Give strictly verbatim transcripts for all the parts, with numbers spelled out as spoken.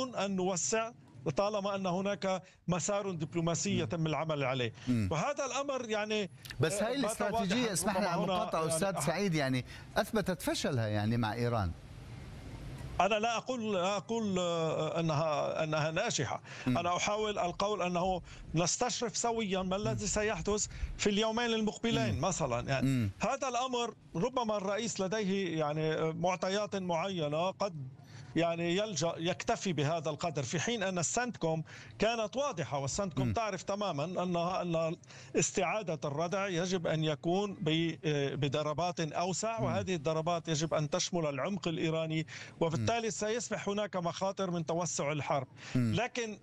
بدون أن نوسع طالما أن هناك مسار دبلوماسي يتم العمل عليه. وهذا الأمر يعني بس هاي الاستراتيجية، اسمح لي على المقاطعة أستاذ يعني سعيد، يعني أثبتت فشلها يعني مع إيران. أنا لا أقول لا أقول أنها أنها ناجحة، أنا أحاول القول أنه نستشرف سويا ما الذي سيحدث في اليومين المقبلين مثلا. يعني هذا الأمر ربما الرئيس لديه يعني معطيات معينة، قد يعني يلجأ يكتفي بهذا القدر، في حين أن السنتكوم كانت واضحة، والسنتكوم تعرف تماما أنها أن استعادة الردع يجب أن يكون بضربات أوسع، وهذه الضربات يجب أن تشمل العمق الإيراني، وبالتالي سيصبح هناك مخاطر من توسع الحرب. لكن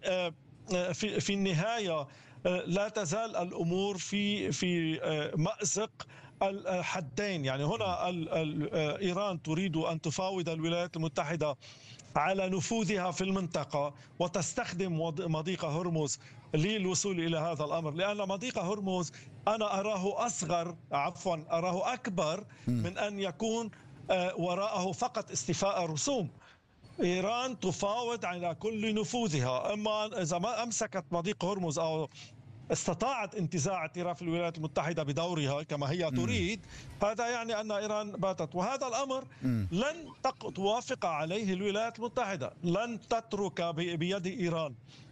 في في النهاية لا تزال الأمور في في مأزق الحدين. يعني هنا إيران تريد أن تفاوض الولايات المتحدة على نفوذها في المنطقة وتستخدم مضيق هرمز للوصول إلى هذا الأمر، لأن مضيق هرمز أنا أراه أصغر عفوا أراه أكبر من أن يكون وراءه فقط استيفاء الرسوم. إيران تفاوض على كل نفوذها، أما إذا ما أمسكت مضيق هرمز أو استطاعت انتزاع اعتراف الولايات المتحدة بدورها كما هي تريد، هذا يعني أن إيران باتت، وهذا الأمر لن توافق عليه الولايات المتحدة، لن تترك بيد إيران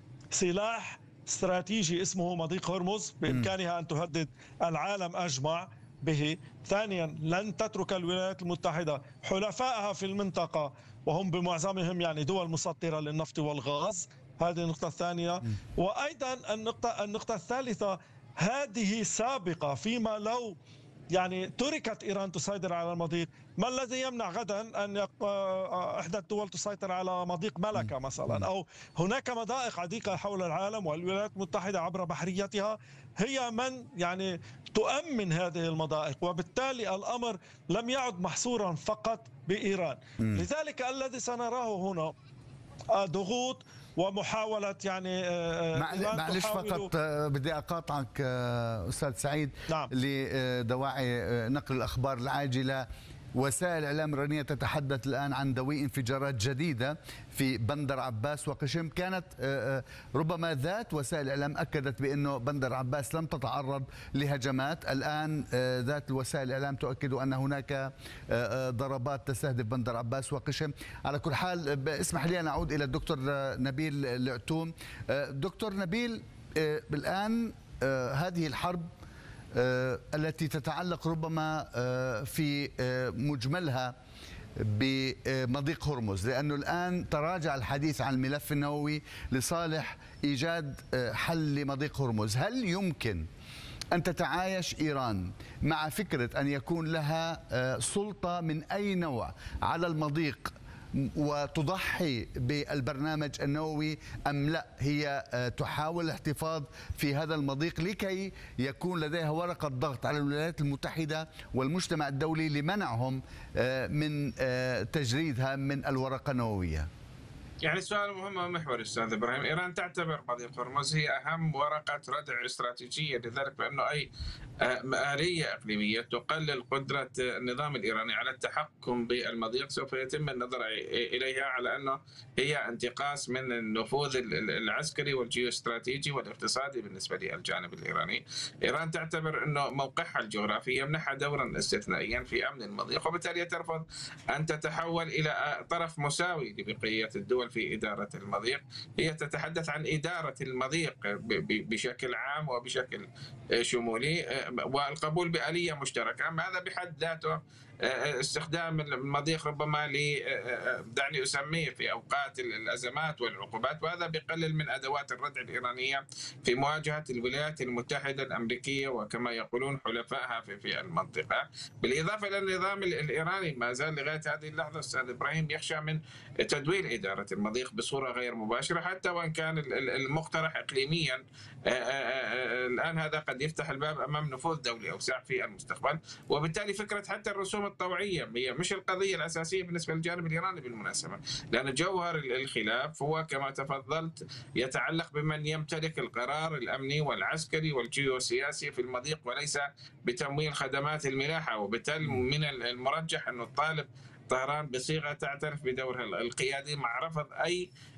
سلاح استراتيجي اسمه مضيق هرمز بإمكانها أن تهدد العالم أجمع به. ثانيا، لن تترك الولايات المتحدة حلفائها في المنطقة وهم بمعظمهم يعني دول مسطرة للنفط والغاز، هذه النقطة الثانية. وأيضا النقطة النقطة الثالثة، هذه سابقة، فيما لو يعني تركت إيران تسيطر على المضيق، ما الذي يمنع غدا أن إحدى الدول تسيطر على مضيق ملكة مثلا، أو هناك مضائق عديدة حول العالم، والولايات المتحدة عبر بحريتها هي من يعني تؤمن هذه المضائق، وبالتالي الأمر لم يعد محصورا فقط بإيران. لذلك الذي سنراه هنا ضغوط ومحاولة يعني معلش فقط بدي أقاطعك أستاذ سعيد. نعم. لدواعي نقل الأخبار العاجلة، وسائل الإعلام الإيرانية تتحدث الآن عن دوي انفجارات جديدة في بندر عباس وقشم. كانت ربما ذات وسائل الإعلام أكدت بأنه بندر عباس لم تتعرض لهجمات، الآن ذات الوسائل الإعلام تؤكد أن هناك ضربات تستهدف بندر عباس وقشم. على كل حال اسمح لي أن أعود إلى الدكتور نبيل العتوم. دكتور نبيل، الآن هذه الحرب التي تتعلق ربما في مجملها بمضيق هرمز، لأنه الآن تراجع الحديث عن الملف النووي لصالح إيجاد حل لمضيق هرمز، هل يمكن أن تتعايش إيران مع فكرة أن يكون لها سلطة من أي نوع على المضيق وتضحي بالبرنامج النووي، أم لا هي تحاول الاحتفاظ في هذا المضيق لكي يكون لديها ورقة ضغط على الولايات المتحدة والمجتمع الدولي لمنعهم من تجريدها من الورقة النووية؟ يعني سؤال مهم ومحوري استاذ ابراهيم. ايران تعتبر مضيق هرمز هي اهم ورقه ردع استراتيجيه، لذلك بانه اي آلية اقليميه تقلل قدره النظام الايراني على التحكم بالمضيق سوف يتم النظر اليها على انه هي انتقاص من النفوذ العسكري والجيوستراتيجي والاقتصادي بالنسبه للجانب الايراني. ايران تعتبر انه موقعها الجغرافي يمنحها دورا استثنائيا في امن المضيق، وبالتالي ترفض ان تتحول الى طرف مساوي لبقيه الدول في إدارة المضيق. هي تتحدث عن إدارة المضيق بشكل عام وبشكل شمولي والقبول بآلية مشتركة. أما هذا بحد ذاته استخدام المضيق ربما ل دعني أسميه في أوقات الأزمات والعقوبات، وهذا بيقلل من أدوات الردع الإيرانية في مواجهة الولايات المتحدة الأمريكية وكما يقولون حلفائها في, في المنطقة. بالإضافة إلى النظام الإيراني ما زال لغاية هذه اللحظة أستاذ إبراهيم يخشى من تدوير إدارة المضيق بصورة غير مباشرة، حتى وإن كان المقترح إقليميا الآن هذا قد يفتح الباب أمام نفوذ دولي أوسع في المستقبل. وبالتالي فكرة حتى الرسوم الطوعية هي مش القضية الأساسية بالنسبة للجانب الإيراني بالمناسبة، لأن جوهر الخلاف هو كما تفضلت يتعلق بمن يمتلك القرار الأمني والعسكري والجيوسياسي في المضيق وليس بتمويل خدمات الملاحة. وبالتالي من المرجح أن الطالب طهران بصيغة تعترف بدورها القيادي مع رفض أي